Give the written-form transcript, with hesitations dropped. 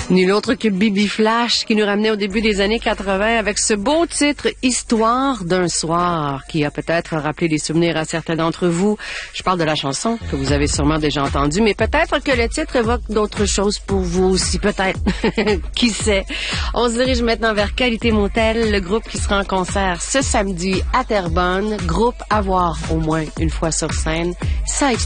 Nul autre que Bibi Flash qui nous ramenait au début des années 80 avec ce beau titre « Histoire d'un soir » qui a peut-être rappelé des souvenirs à certains d'entre vous. Je parle de la chanson que vous avez sûrement déjà entendue, mais peut-être que le titre évoque d'autres choses pour vous aussi, peut-être. Qui sait? On se dirige maintenant vers Qualité Motel, le groupe qui sera en concert ce samedi à Terrebonne. Groupe à voir au moins une fois sur scène. Ça explique